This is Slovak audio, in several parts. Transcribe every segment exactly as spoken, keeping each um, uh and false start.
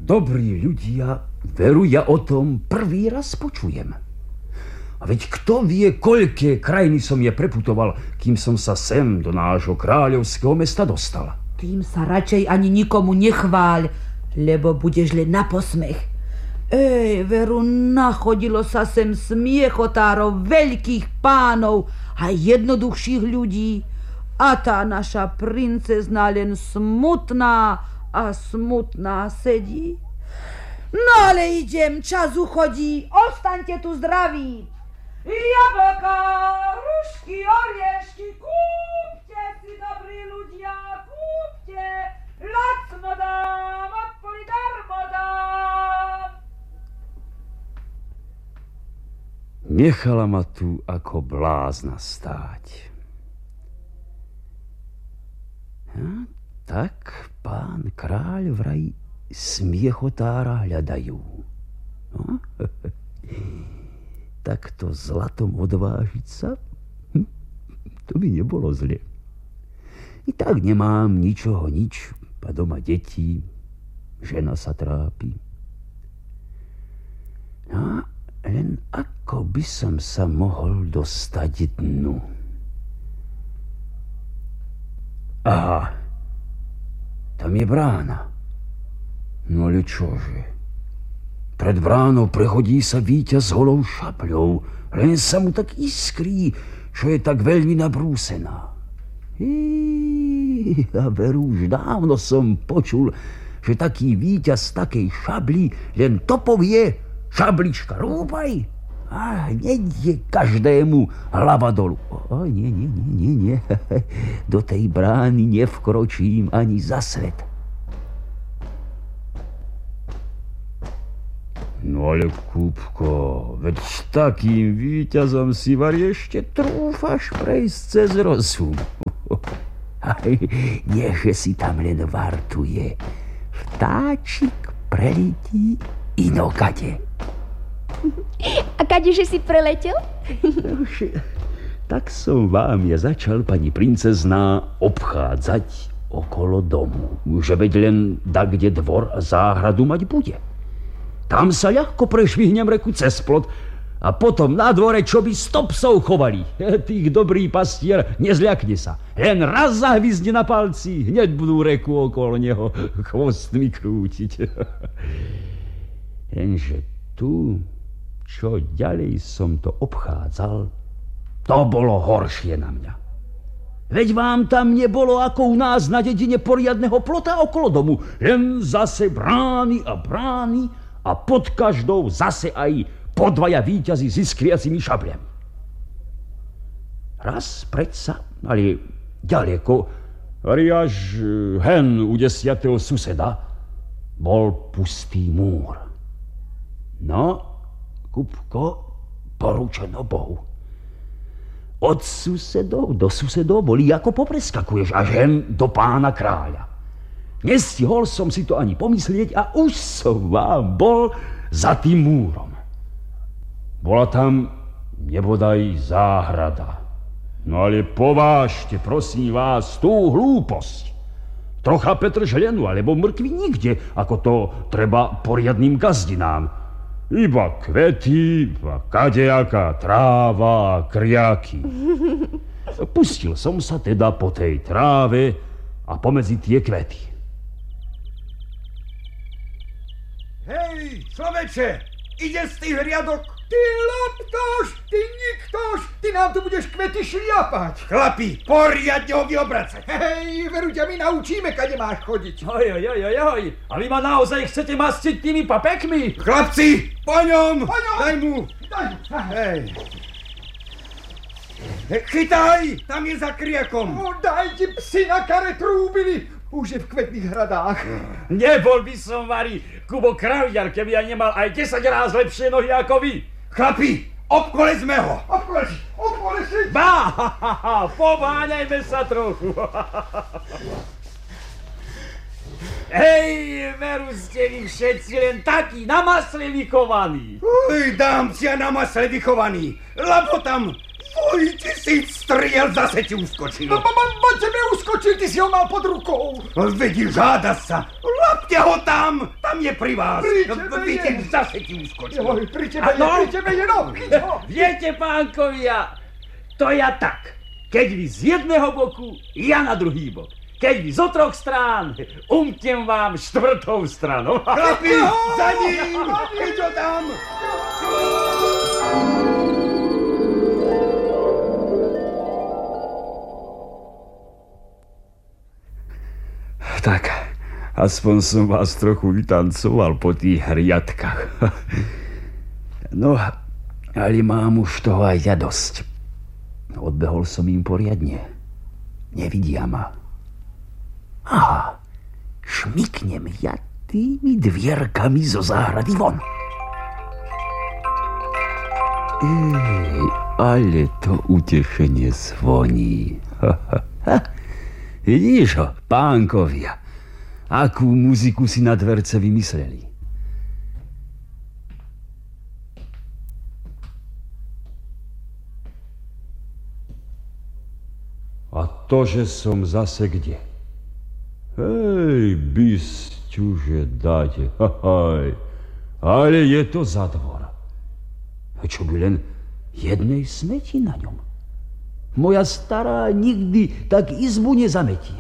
Dobrí ľudia, veru ja o tom prvý raz počujem. A veď kto vie, koľké krajiny som je preputoval, kým som sa sem do nášho kráľovského mesta dostal. Tým sa radšej ani nikomu nechváľ, lebo budeš len na posmech. Ej, veru, nachodilo sa sem smiechotárov, veľkých pánov a jednoduchších ľudí. A tá naša princezna len smutná a smutná sedí. No ale idem, čas uchodí, ostaňte tu zdraví. Jablka, hrušky, oriešky, kúpte si, dobrí ľudia, kúpte, lacno dám, odpoli darmo dám. Nechala ma tu ako blázna stáť. A tak pán kráľ vraj smiechotára hľadajú. No? Takto zlatom odvážiť sa? Hm, to by nebolo zle. I tak nemám ničoho nič, a doma deti, žena sa trápi. No, len ako by som sa mohol dostať dnu? Aha, tam je brána. No ale čože? Pred bránou prechodí sa víťaz s holou šapľou, len sa mu tak iskrí, čo je tak veľmi nabrúsená. Hí, a veru, už dávno som počul, že taký víťaz z takej šabli len to povie: šablička, rúbaj! A hneď je každému hlava dolu. O, nie, nie, nie, nie, nie. Do tej brány nevkročím ani za svet. No ale, Kúbko, veď s takým víťazom si vari ešte trúfaš prejsť cez rozum. Aj, nieže si tam len vartuje. Vtáčik preletí inokade. A kadeže si preletel? Tak som vám ja začal, pani princezná, obchádzať okolo domu. Že veď len da, kde dvor a záhradu mať bude. Tam sa ľahko prešvihnem reku cez plot a potom na dvore, čo by sto psov chovali. Tých dobrý pastier nezľakne sa. Len raz zahvizdne na palci, hneď budú reku okolo neho chvostmi krútiť. Lenže tu, čo ďalej som to obchádzal, to bolo horšie na mňa. Veď vám tam nebolo ako u nás na dedine poriadneho plota okolo domu, len zase brány a brány a pod každou zase aj po dvaja víťazi s iskriacimi šabliami. Raz predsa, ale ďaleko, až hen u desiatého suseda, bol pustý múr. No, Kupko, poručeno Bohu. Od susedov do susedov boli, ako popreskakuješ, až hen do pána kráľa. Nestihol som si to ani pomyslieť a už som vám bol za tým múrom. Bola tam nebodaj záhrada. No ale povážte, prosím vás, tú hlúposť. Trocha petržlenu alebo mrkvy nikde, ako to treba poriadnym gazdinám. Iba kvety, a kadejaká tráva a kriaky. Pustil som sa teda po tej tráve a pomedzi tie kvety. Hej, človeče, ide z tých riadok. Ty laptoš, ty niktoš, ty nám tu budeš kvety šliapať. Chlapi, poriadne ho vyobracať. Hej, veru ťa my naučíme, kade máš chodiť. Oj, oj, oj, oj, a vy ma naozaj chcete mastiť tými papekmi? Chlapci, po ňom, po ňom. Daj mu. Daj. Hej. Chytaj, tam je za kriakom. No, daj ti psi na kare trúbili. Už je v kvetných hradách. Nebol by som, vari, Kubo Kraviar, keby ja nemal aj desať ráz lepšie nohy ako vy. Chlapi, obkolezme ho. Obkolezi, obkolezi. Bá, pováňajme sa trochu. Hej, veru ste vy všetci len takí na masle vychovaní. Uj, dám si ja na masle vychovaný, lebo tam dvoj tisíc striel zase ti uskočil. No, ma, ma, ma tebe uskočil, ty si ho mal pod rukou. Vedi, žáda sa, lap Klapte ho tam! Tam je pri vás! Pri tebe Viete, je. zase ti uskočil. Joj, pri tebe je, pri tebe je, no, chyť ho! Viete, pánkovia, to ja tak. Keď vy z jedného boku, ja na druhý bok. Keď vy zo troch strán, umknem vám štvrtou stranou. Chlapi, za ním! Chyť ho tam! Tak, aspoň som vás trochu vytancoval po tých hriadkach. No, ale mám už toho aj ja dosť. Odbehol som im poriadne. Nevidia ma. Aha, šmyknem ja tými dvierkami zo záhrady von. Ej, ale to utešenie zvoní. Vidíš ho, pánkovia, akú muziku si na dverce vymysleli. A to, že som zase kde? Hej, bysťuže dáte, haj, ale je to za dvor. Čo by len jednej smeti na ňom? Moja stará nikdy tak izbu nezametie.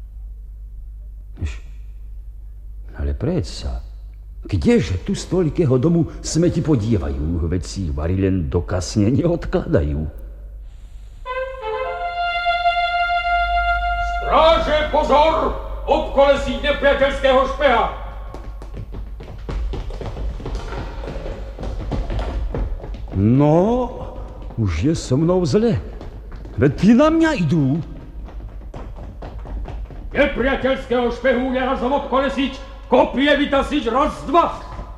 Ale predsa, kdeže tu z toľkého domu smeti podievajú, veď si ich vari len dokasne neodkladajú. Stráže, pozor! Obkolesí nepriateľského špeha! No, už je so mnou zle. Veď ty na mňa idú. Nepriateľského špehu nerazom obkolesiť, kopie vytasiť raz, dva.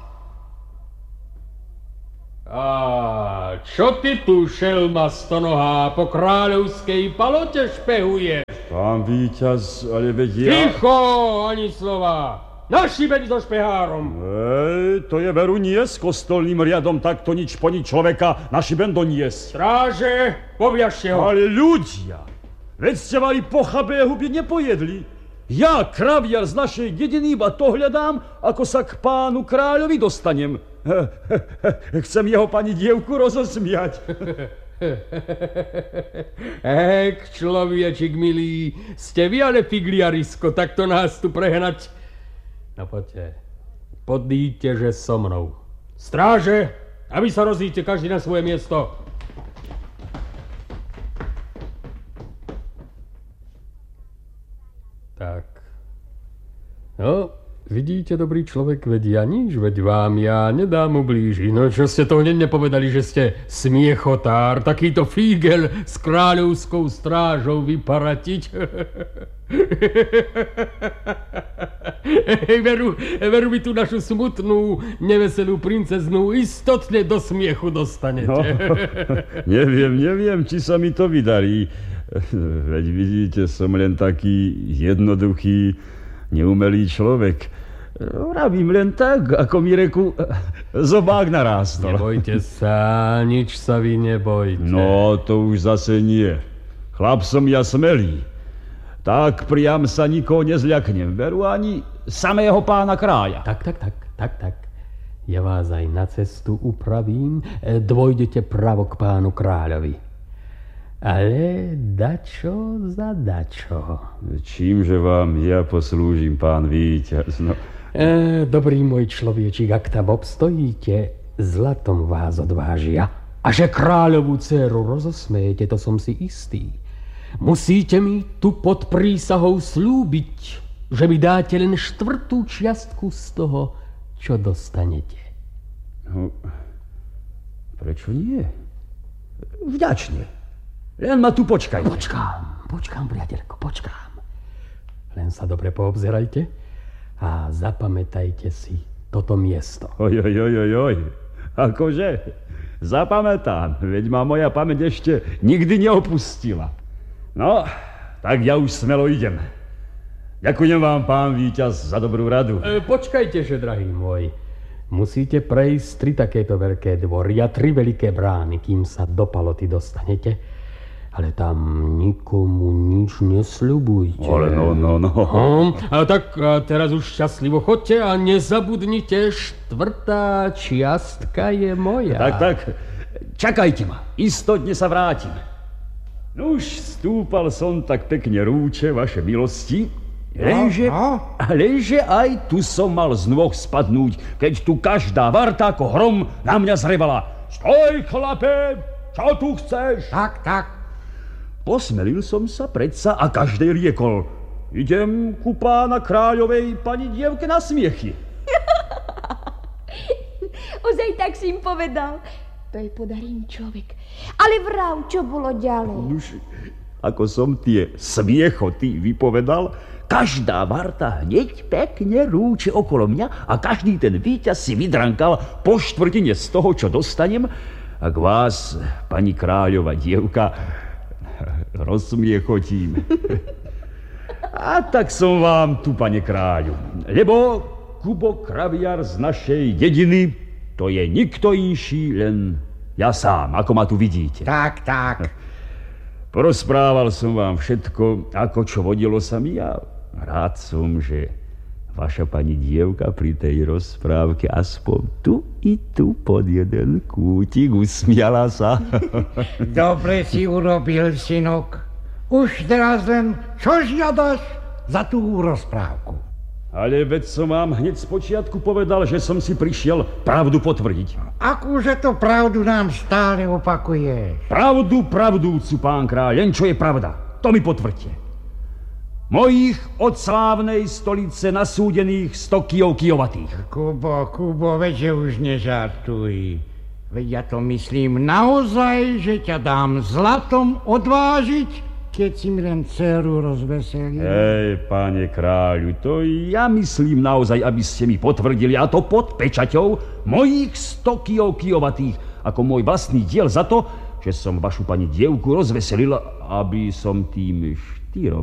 A čo ty tu, šelma stonohá, po kráľovskej palote špehuješ? Pán víťaz, ale veď ja... Ticho, ani slova. Našibeň so špehárom. Ej, to je veru nie s kostolným riadom takto nič po nič človeka našiben doniesť. Stráže, poviažte ho. Ale ľudia, veď ste mali pochabé huby nepojedli. Ja, kraviar z našej dediny, iba to hľadám, ako sa k pánu kráľovi dostanem. Chcem jeho pani dievku rozosmiať. Ek, človečik milý, ste vy ale figliarisko, takto nás tu prehnať. No poďte, podíte, že so mnou. Stráže, a vy sa rozíďte každý na svoje miesto. Tak. No, vidíte, dobrý človek, veď ja nič, veď vám ja nedám ublížiť. No, čo ste to hneď nepovedali, že ste smiechotár, takýto fígel s kráľovskou strážou vyparatiť? veru, veru mi tu našu smutnú, neveselú princeznú istotne do smiechu dostanete. No, neviem, neviem, či sa mi to vydarí. Veď vidíte, som len taký jednoduchý, neumelý človek. Robím len tak, ako mi reku, zobák narástol. Nebojte sa, nič sa vy nebojte. No, to už zase nie. Chlap som ja smelý. Tak priam sa nikoho nezľaknem. Veru ani samého pána kráľa. Tak, tak, tak, tak, tak. Ja vás aj na cestu upravím. Dvojdete pravo k pánu kráľovi. Ale dačo za dačo. Čímže vám ja poslúžim, pán víťaz? No. E, dobrý môj človečik, ak tam obstojíte, zlatom vás odvážia. A že kráľovú dceru rozosmejete, to som si istý. Musíte mi tu pod prísahou slúbiť, že mi dáte len štvrtú čiastku z toho, čo dostanete. No, prečo nie? Vďačne. Len ma tu počkaj. Počkám, počkám, priateľko, počkám. Len sa dobre poobzerajte a zapamätajte si toto miesto. Oj, oj, oj, oj, oj. Akože? Zapamätám, veď ma moja pamäť ešte nikdy neopustila. No, tak ja už smelo idem. Ďakujem vám, pán víťaz, za dobrú radu. E, počkajte, že, drahý môj. Musíte prejsť tri takéto veľké dvory a tri veľké brány, kým sa do paloty dostanete. Ale tam nikomu nič nesľubujte. Ale no, no, no. Hm, a tak a teraz už šťastlivo chodte a nezabudnite, štvrtá čiastka je moja. Tak, tak, čakajte ma, istotne sa vrátim. Nuž, stúpal som tak pekne rúče, vaše milosti, lenže, no, no. lenže aj tu som mal z nôh spadnúť, keď tu každá varta ako hrom na mňa zrevala. Stoj, chlape, čo tu chceš? Tak, tak. Posmelil som sa predsa a každej riekol: idem ku pána kráľovej pani dievke na smiechy. Ozaj tak si im povedal. To je podarím človek. Ale vrav, čo bolo ďalej? Nuž, ako som tie smiechoty vypovedal, každá varta hneď pekne rúče okolo mňa a každý ten víťaz si vydrankal po štvrtine z toho, čo dostanem, ak vás, pani kráľova dievka, rozsmiechotím. A tak som vám tu, pane kráľu, lebo Kubo Kraviar z našej dediny, to je nikto inší, len ja sám, ako ma tu vidíte. Tak, tak. Porozprával som vám všetko, ako čo vodilo sa mi a rád som, že vaša pani dievka pri tej rozprávke aspoň tu i tu pod jeden kútik usmiala sa. Dobre si urobil, synok. Už teraz len, čo žiadaš za tú rozprávku? Ale veď som vám hneď z počiatku povedal, že som si prišiel pravdu potvrdiť. Akúže to pravdu nám stále opakuješ? Pravdu pravdúcu, pán kráľ, len čo je pravda, to mi potvrďte. Mojich od slávnej stolice nasúdených sto kijov kijovatých. Kubo, Kubo, veď že už nežartuj. Veď ja to myslím naozaj, že ťa dám zlatom odvážiť, keď si mi len dceru rozveselil. Hej, páne kráľu, to ja myslím naozaj, aby ste mi potvrdili, a to pod pečaťou, mojich sto kijov kijovatých, ako môj vlastný diel za to, že som vašu pani dievku rozveselil, aby som tým štyrom